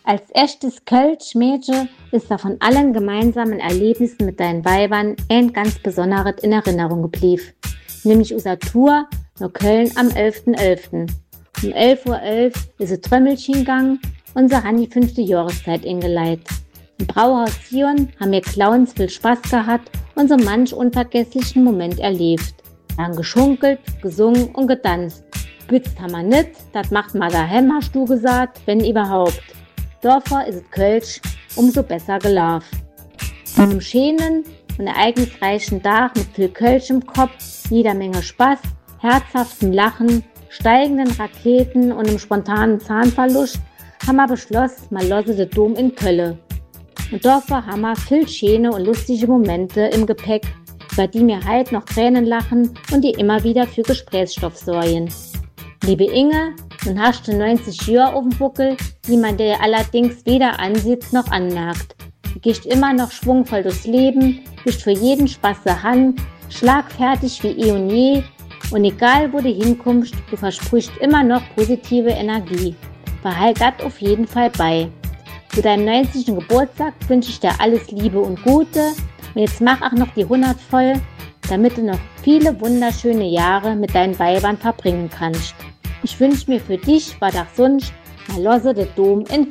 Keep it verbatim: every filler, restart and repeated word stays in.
Als echtes Kölsch-Mädchen ist da von allen gemeinsamen Erlebnissen mit deinen Weibern ein ganz besonderes in Erinnerung geblieben. Nämlich unser Tour nach Köln am elften elften Um elf Uhr elf ist ein Trömmelchen gegangen und sie haben die fünfte Jahreszeit eingeleitet. Im Brauhaus Zion haben wir Clowns viel Spaß gehabt und so manch unvergesslichen Moment erlebt. Wir haben geschunkelt, gesungen und getanzt. Bützt haben wir nicht, das macht man daheim, hast du gesagt, wenn überhaupt. Dafür ist es Kölsch umso besser gelaufen. An einem schönen und ereignisreichen Tag mit viel Kölsch im Kopf, jeder Menge Spaß, herzhaftem Lachen, steigenden Raketen und einem spontanen Zahnverlust haben wir beschlossen, mal losse den Dom in Köln. Und dafür haben wir viel schöne und lustige Momente im Gepäck, über die wir heute noch Tränen lachen und die immer wieder für Gesprächsstoff sorgen. Liebe Inge, nun hast du neunzig Jahre auf dem Buckel, die man dir allerdings weder ansieht noch anmerkt. Du gehst immer noch schwungvoll durchs Leben, bist für jeden Spaß der Hand, schlagfertig wie eh und je und egal wo du hinkommst, du versprichst immer noch positive Energie. Behalt das auf jeden Fall bei. Zu deinem neunzigsten Geburtstag wünsche ich dir alles Liebe und Gute und jetzt mach auch noch die hundert voll, damit du noch viele wunderschöne Jahre mit deinen Weibern verbringen kannst. Ich wünsche mir für dich, was auch sonst, mal losse den Dom in